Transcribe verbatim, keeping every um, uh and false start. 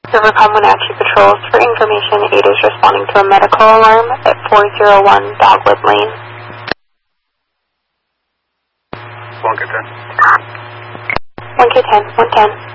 Rivercom Wenatchee Patrols. For information, eight is responding to a medical alarm at four oh one Dogwood Lane. one K ten. one K ten, one ten.